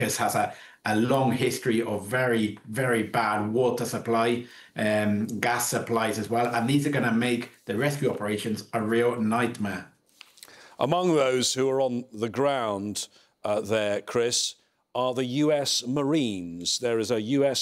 has a long history of very, very bad water supply, gas supplies as well. And these are going to make the rescue operations a real nightmare. Among those who are on the ground there, Chris, are the US Marines. There is a US